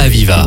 Aviva.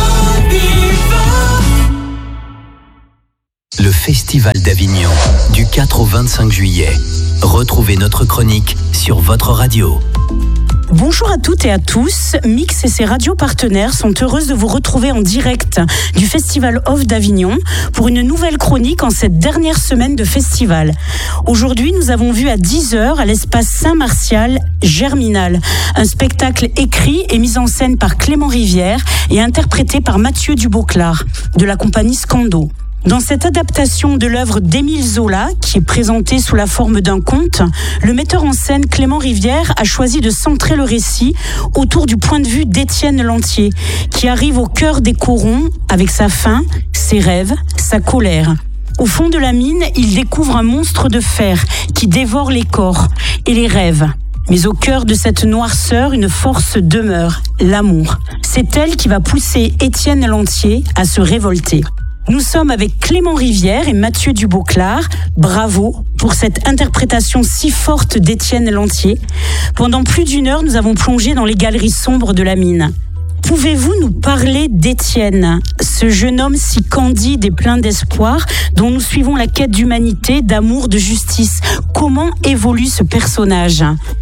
Le Festival d'Avignon, du 4 au 25 juillet. Retrouvez notre chronique sur votre radio. Bonjour à toutes et à tous. Mix et ses radios partenaires sont heureuses de vous retrouver en direct du Festival Off d'Avignon pour une nouvelle chronique en cette dernière semaine de festival. Aujourd'hui, nous avons vu à 10h à l'espace Saint-Martial Germinal, un spectacle écrit et mis en scène par Clément Rivière et interprété par Mathieu Dubauclard de la compagnie Scando. Dans cette adaptation de l'œuvre d'Émile Zola, qui est présentée sous la forme d'un conte, le metteur en scène Clément Rivière a choisi de centrer le récit autour du point de vue d'Étienne Lantier, qui arrive au cœur des corons avec sa faim, ses rêves, sa colère. Au fond de la mine, il découvre un monstre de fer qui dévore les corps et les rêves. Mais au cœur de cette noirceur, une force demeure, l'amour. C'est elle qui va pousser Étienne Lantier à se révolter. Nous sommes avec Clément Rivière et Mathieu Dubauclard. Bravo pour cette interprétation si forte d'Étienne Lantier. Pendant plus d'une heure, nous avons plongé dans les galeries sombres de la mine. Pouvez-vous nous parler d'Étienne, ce jeune homme si candide et plein d'espoir, dont nous suivons la quête d'humanité, d'amour, de justice? Comment évolue ce personnage ?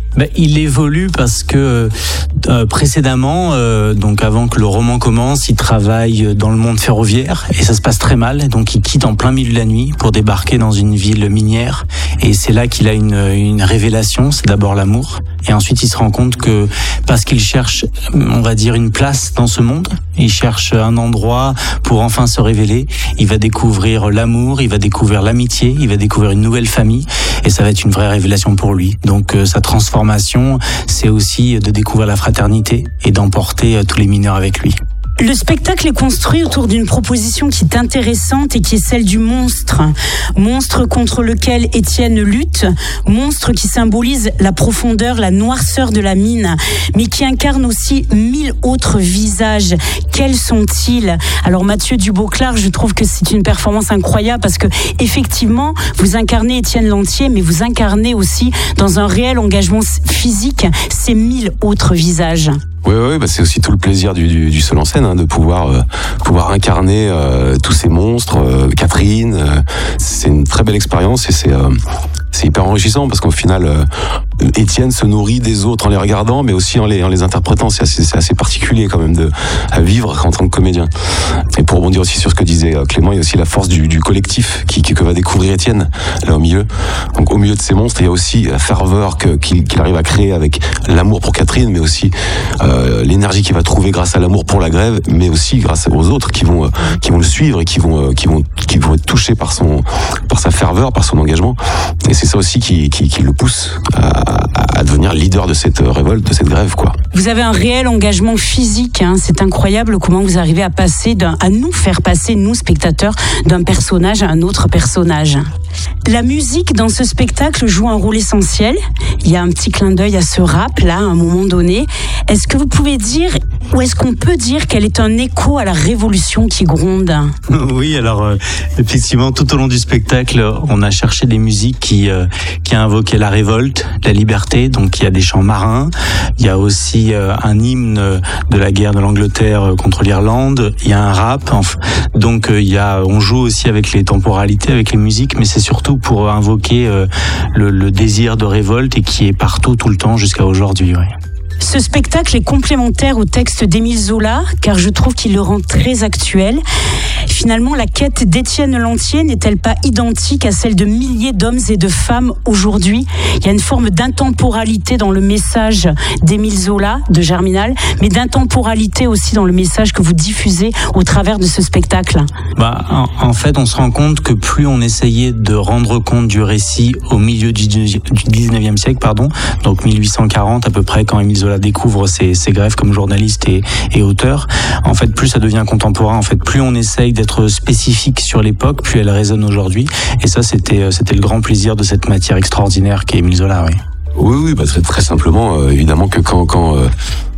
Il évolue parce que précédemment, donc avant que le roman commence, il travaille dans le monde ferroviaire et ça se passe très mal. Donc il quitte en plein milieu de la nuit pour débarquer dans une ville minière et c'est là qu'il a une révélation. C'est d'abord l'amour et ensuite il se rend compte que parce qu'il cherche, on va dire, une place dans ce monde, il cherche un endroit pour enfin se révéler. Il va découvrir l'amour, il va découvrir l'amitié, il va découvrir une nouvelle famille et ça va être une vraie révélation pour lui. Donc sa transformation, c'est aussi de découvrir la fraternité et d'emporter tous les mineurs avec lui. Le spectacle est construit autour d'une proposition qui est intéressante et qui est celle du monstre. Monstre contre lequel Étienne lutte, monstre qui symbolise la profondeur, la noirceur de la mine, mais qui incarne aussi 1000 autres visages. Quels sont-ils ? Alors Mathieu Dubauclard, je trouve que c'est une performance incroyable parce que effectivement, vous incarnez Étienne Lantier, mais vous incarnez aussi dans un réel engagement physique ces 1000 autres visages. Oui, c'est aussi tout le plaisir du seul en scène, de pouvoir incarner tous ces monstres, Catherine. C'est une très belle expérience et c'est hyper enrichissant parce qu'au final, Étienne se nourrit des autres en les regardant, mais aussi en les interprétant. C'est assez particulier quand même à vivre en tant que comédien. Et pour rebondir aussi sur ce que disait Clément, il y a aussi la force du collectif que va découvrir Étienne là au milieu. Donc au milieu de ces monstres, il y a aussi la ferveur qu'il arrive à créer avec l'amour pour Catherine, mais aussi l'énergie qu'il va trouver grâce à l'amour pour la grève, mais aussi grâce aux autres qui vont le suivre et qui vont être touchés par sa ferveur, par son engagement. Et c'est ça aussi qui le pousse à devenir leader de cette révolte, de cette grève, quoi. Vous avez un réel engagement physique, c'est incroyable comment vous arrivez à nous faire passer, nous spectateurs, d'un personnage à un autre personnage. La musique dans ce spectacle joue un rôle essentiel. Il y a un petit clin d'œil à ce rap là, à un moment donné. Est-ce que vous pouvez dire, ou est-ce qu'on peut dire qu'elle est un écho à la révolution qui gronde ? Oui, alors effectivement, tout au long du spectacle, on a cherché des musiques qui invoquaient la révolte, la liberté. Donc il y a des chants marins, il y a aussi un hymne de la guerre de l'Angleterre contre l'Irlande, il y a un rap. Donc on joue aussi avec les temporalités, avec les musiques, mais c'est surtout pour invoquer le désir de révolte et qui est partout tout le temps jusqu'à aujourd'hui. Ouais. Ce spectacle est complémentaire au texte d'Émile Zola, car je trouve qu'il le rend très actuel. Finalement, la quête d'Étienne Lantier n'est-elle pas identique à celle de milliers d'hommes et de femmes aujourd'hui ? Il y a une forme d'intemporalité dans le message d'Émile Zola, de Germinal, mais d'intemporalité aussi dans le message que vous diffusez au travers de ce spectacle. En fait, on se rend compte que plus on essayait de rendre compte du récit au milieu du 19e siècle, donc 1840 à peu près, quand Émile Zola découvre ses grèves comme journaliste et auteur, en fait, plus ça devient contemporain. En fait, plus on essaye d'être spécifique sur l'époque, plus elle résonne aujourd'hui. Et ça, c'était le grand plaisir de cette matière extraordinaire qu'est Émile Zola, oui. Oui, très simplement, évidemment que quand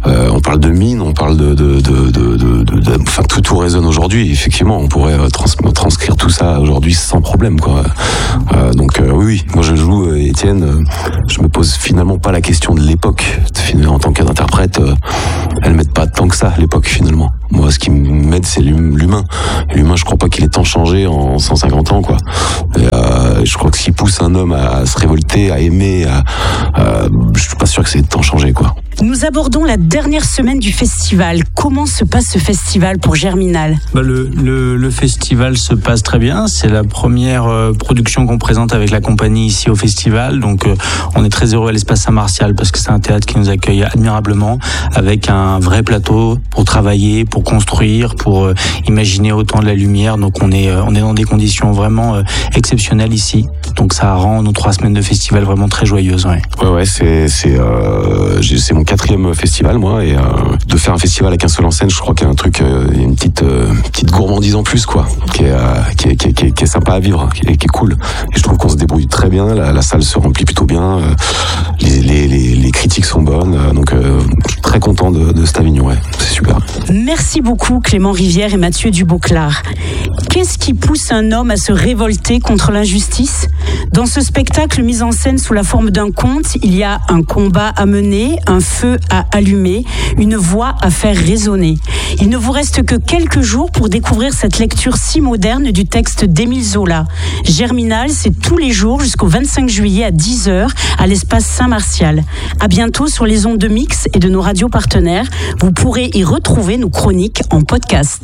On parle de mine, on parle enfin tout résonne aujourd'hui. Effectivement, on pourrait transcrire tout ça aujourd'hui sans problème, quoi. Donc oui, moi je joue Étienne. Je me pose finalement pas la question de l'époque. En tant qu'interprète, elle m'aide pas tant que ça l'époque finalement. Moi, ce qui m'aide, c'est l'humain. L'humain, je crois pas qu'il ait tant changé en 150 ans, quoi. Et, je crois que ce qui pousse un homme à se révolter, à aimer, je suis pas sûr que c'est tant changé, quoi. Nous abordons la dernière semaine du festival. Comment se passe ce festival pour Germinal ? Le festival se passe très bien. C'est la première production qu'on présente avec la compagnie ici au festival. Donc on est très heureux à l'Espace Saint-Martial parce que c'est un théâtre qui nous accueille admirablement avec un vrai plateau pour travailler, pour construire, pour imaginer autant de la lumière. Donc on est dans des conditions vraiment exceptionnelles ici. Donc ça rend nos 3 semaines de festival vraiment très joyeuses. Ouais, c'est mon 4e festival, moi, et de faire un festival avec un seul en scène, je crois qu'il y a un truc, il y a une petite gourmandise en plus, quoi, qui est sympa à vivre, qui est cool. Et je trouve qu'on se débrouille très bien, la salle se remplit plutôt bien, les critiques sont bonnes, donc je suis très content de cet Avignon, ouais, c'est super. Merci beaucoup Clément Rivière et Mathieu Dubauclard. Qu'est-ce qui pousse un homme à se révolter contre l'injustice ? Dans ce spectacle mis en scène sous la forme d'un conte, il y a un combat à mener, un feu à allumer, une voix à faire résonner. Il ne vous reste que quelques jours pour découvrir cette lecture si moderne du texte d'Émile Zola. Germinal, c'est tous les jours jusqu'au 25 juillet à 10h à l'Espace Saint-Martial. À bientôt sur les ondes de Mix et de nos radios partenaires. Vous pourrez y retrouver nos chroniques en podcast.